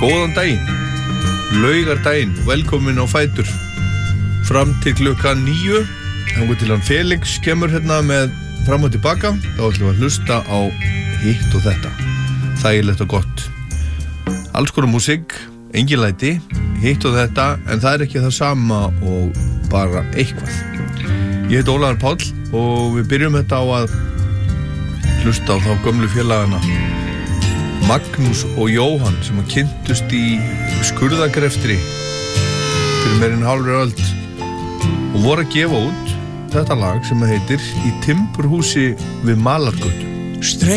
Góðan daginn, laugardaginn, velkomin á Fætur. Fram til klukkan 9, þannig til hann Felix kemur hérna með fram og tilbaka. Þá ætlum við að hlusta á hitt og þetta. Þægilegt og gott. Alls konar músík, engin læti, hitt og þetta, en það ekki það sama og bara eitthvað. Ég heiti Ólafur Páll og við byrjum þetta á að hlusta á þá gömlu félagana Magnús og Jóhann sem að kynntust í skurðagreftri fyrir meira en hálfri öld og voru að gefa út þetta lag sem heitir Í timburhúsi við Malargötu.